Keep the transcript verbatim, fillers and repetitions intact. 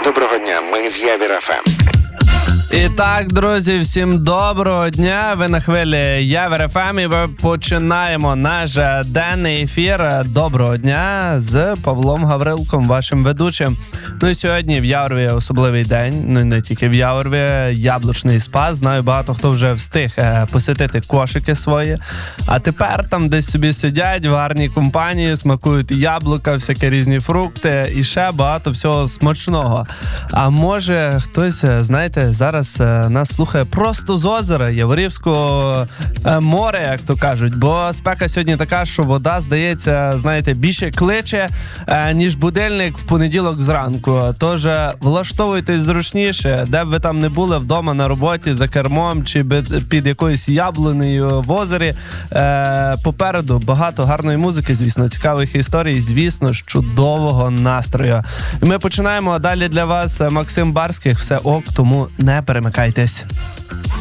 Доброго дня, ми з Явір еф ем. І так, друзі, всім доброго дня. Ви на хвилі Явір еф ем і ми починаємо наш денний ефір. Доброго дня з Павлом Гаврилком, вашим ведучим. Ну і сьогодні в Яворові особливий день, ну і не тільки в Яворові, яблучний спас. Знаю, багато хто вже встиг посетити кошики свої. А тепер там десь собі сидять в гарній компанії, смакують яблука, всякі різні фрукти і ще багато всього смачного. А може хтось, знаєте, зараз нас слухає просто з озера Яворівського моря, як то кажуть, бо спека сьогодні така, що вода, здається, знаєте, більше кличе, ніж будильник в понеділок зранку. Тож влаштовуйтесь зручніше, де б ви там не були, вдома, на роботі, за кермом чи під якоюсь яблунею в озері. Попереду багато гарної музики, звісно, цікавих історій, звісно, з чудового настрою. І ми починаємо, а далі для вас Максим Барських, все ок, тому не перемикайтесь.